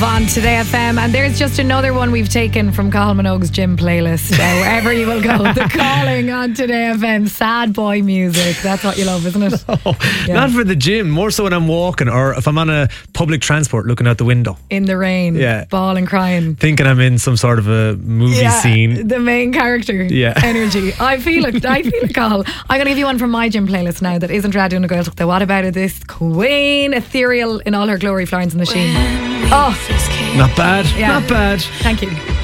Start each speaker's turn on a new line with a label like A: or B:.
A: On Today FM, and there's just another one we've taken from Cathal Minogue's gym playlist. Wherever you will go, The Calling on Today FM. Sad boy music. That's what you love, isn't it?
B: Not for the gym, more so when I'm walking or if I'm on a public transport looking out the window.
A: In the rain, bawling, crying.
B: Thinking I'm in some sort of a movie scene.
A: The main character energy. I feel it, Cathal. I'm going to give you one from my gym playlist now that isn't Radio na Gaeltacht. Though what about it? This Queen, ethereal in all her glory, Florence and the Machine.
B: Not bad.
A: Yeah.
B: Not bad.
A: Thank you.